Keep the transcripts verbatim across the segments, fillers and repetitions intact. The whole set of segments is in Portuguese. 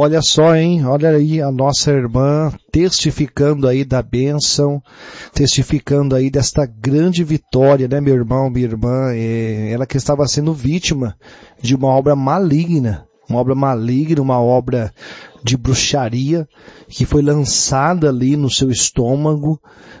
olha só, hein, olha aí a nossa irmã testificando aí da bênção, testificando aí desta grande vitória, né, meu irmão, minha irmã, é, ela que estava sendo vítima de uma obra maligna, uma obra maligna, uma obra de bruxaria, que foi lançada ali no seu estômago,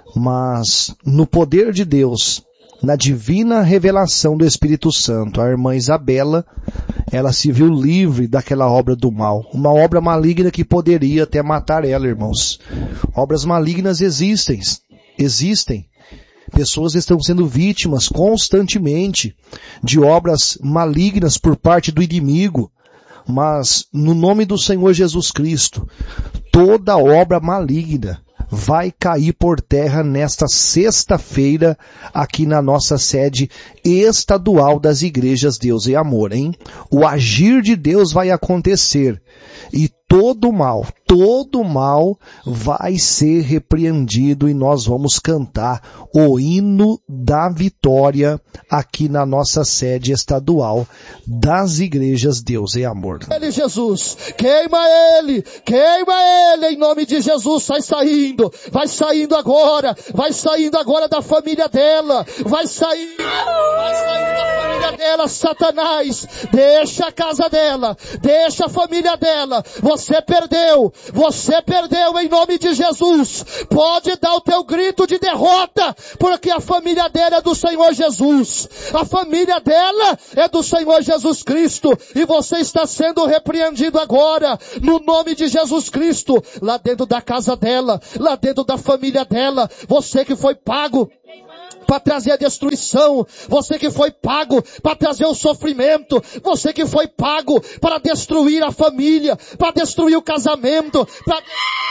mas no poder de Deus, na divina revelação do Espírito Santo, a irmã Isabela, ela se viu livre daquela obra do mal. Uma obra maligna que poderia até matar ela, irmãos. Obras malignas existem. Existem. Pessoas estão sendo vítimas constantemente de obras malignas por parte do inimigo. Mas, no nome do Senhor Jesus Cristo, toda obra maligna vai cair por terra nesta sexta-feira aqui na nossa sede estadual das Igrejas Deus e Amor, hein? O agir de Deus vai acontecer e todo mal, todo mal vai ser repreendido e nós vamos cantar o hino da vitória aqui na nossa sede estadual das Igrejas Deus e Amor. Ele, Jesus, queima ele, queima ele em nome de Jesus, sai saindo, vai saindo agora, vai saindo agora da família dela, vai sair, vai sair da família dela, Satanás, deixa a casa dela, deixa a família dela, você perdeu, você perdeu em nome de Jesus, pode dar o teu grito de derrota, porque a família dela é do Senhor Jesus, a família dela é do Senhor Jesus Cristo, e você está sendo repreendido agora, no nome de Jesus Cristo, lá dentro da casa dela, lá dentro da família dela, você que foi pago para trazer a destruição, você que foi pago para trazer o sofrimento, você que foi pago para destruir a família, para destruir o casamento, para...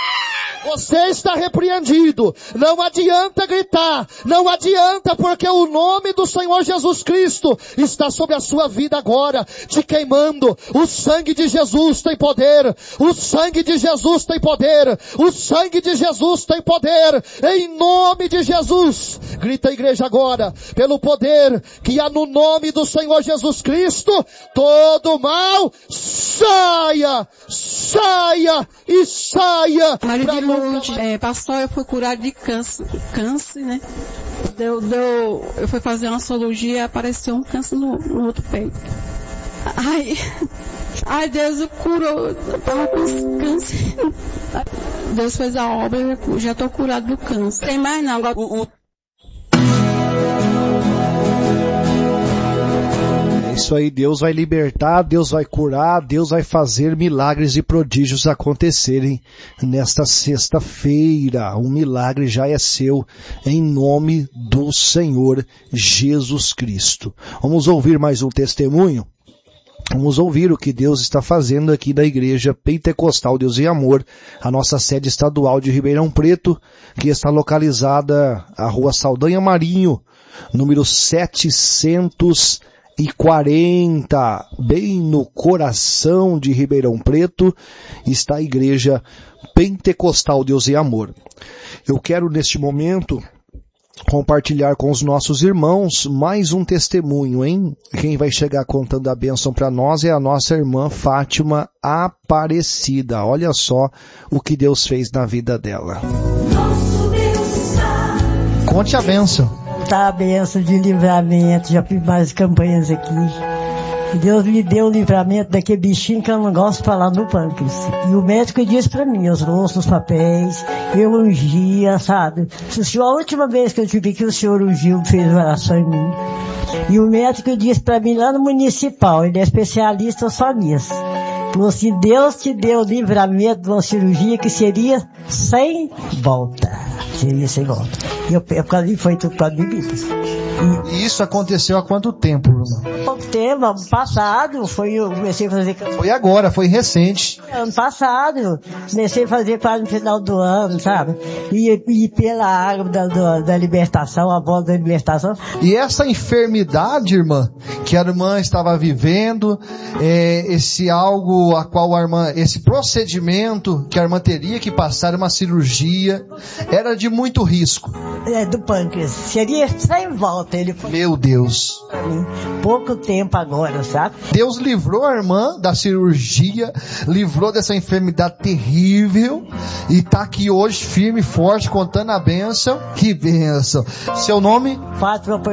Você está repreendido. Não adianta gritar. Não adianta, porque o nome do Senhor Jesus Cristo está sobre a sua vida agora, te queimando. O sangue de Jesus tem poder. O sangue de Jesus tem poder. O sangue de Jesus tem poder. Em nome de Jesus. Grita a igreja agora, pelo poder que há no nome do Senhor Jesus Cristo, todo mal saia, saia e saia. Maria É, pastor, eu fui curada de câncer, câncer, né? Deu, deu, eu fui fazer uma cirurgia, apareceu um câncer no, no outro peito. Ai, ai, Deus curou, eu tava com câncer. Deus fez a obra, eu já tô curado do câncer. Tem mais não, agora... O, o... Isso aí, Deus vai libertar, Deus vai curar, Deus vai fazer milagres e prodígios acontecerem nesta sexta-feira. O milagre já é seu, em nome do Senhor Jesus Cristo. Vamos ouvir mais um testemunho? Vamos ouvir o que Deus está fazendo aqui da Igreja Pentecostal Deus e Amor, a nossa sede estadual de Ribeirão Preto, que está localizada na Rua Saldanha Marinho, número setecentos e quarenta, bem no coração de Ribeirão Preto, está a Igreja Pentecostal Deus e Amor. Eu quero neste momento compartilhar com os nossos irmãos mais um testemunho, hein? Quem vai chegar contando a bênção para nós é a nossa irmã Fátima Aparecida. Olha só o que Deus fez na vida dela. Conte a bênção. Tá a bênção de livramento, já fiz mais campanhas aqui. Deus me deu o livramento daquele bichinho que eu não gosto de falar no pâncreas. E o médico disse pra mim, os rostos, os papéis, eu ungia, sabe? A última vez que eu tive aqui, o senhor ungiu, fez oração em mim. E o médico disse pra mim lá no municipal, ele é especialista só nisso. Falou assim, Deus te deu o livramento de uma cirurgia que seria sem volta. Seria sem volta. E eu, eu quase foi tudo para mim mesmo. E isso aconteceu há quanto tempo, irmão? Pouco tempo, ano passado, foi, eu comecei a fazer... Foi agora, foi recente. Ano passado, comecei a fazer quase no final do ano, sabe? E, e pela água da, da, da libertação, a voz da libertação. E essa enfermidade, irmã, que a irmã estava vivendo, é, esse algo a qual a irmã, esse procedimento que a irmã teria que passar, uma cirurgia, era de muito risco. É, do pâncreas. Seria sem volta. telefone. Meu Deus. Pra mim. Pouco tempo agora, sabe? Deus livrou a irmã da cirurgia, livrou dessa enfermidade terrível e tá aqui hoje firme e forte contando a bênção. Que bênção. Seu nome? Fátima